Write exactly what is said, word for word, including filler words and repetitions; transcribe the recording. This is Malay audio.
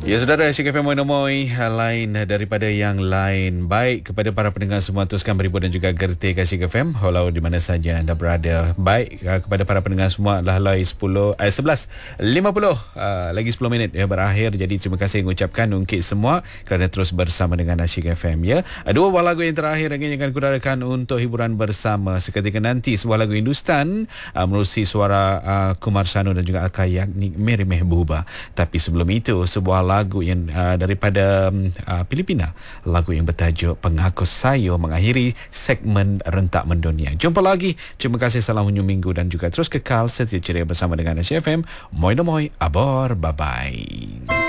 Ya saudara, Asyik F M Moy lain daripada yang lain. Baik kepada para pendengar semua, teruskan beribu dan juga gertik Asyik F M walau di mana saja anda berada. Baik kepada para pendengar semua, lalai sepuluh eh, sebelas lima puluh uh, lagi sepuluh minit ya berakhir. Jadi terima kasih mengucapkan untuk semua kerana terus bersama dengan Asyik F M ya. Dua buah lagu yang terakhir yang akan kudarakan untuk hiburan bersama seketika nanti. Sebuah lagu Hindustan uh, menerusi suara uh, Kumar Sanu dan juga Alka yakni Mary Mehbooba. Tapi sebelum itu sebuah lagu yang uh, daripada uh, Filipina, lagu yang bertajuk Pengaku Sayo mengakhiri segmen Rentak Mendunia. Jumpa lagi. Terima kasih, salam hujung minggu dan juga terus kekal setia ceria bersama dengan Asyik F M. Moy no moy, abor, bye bye.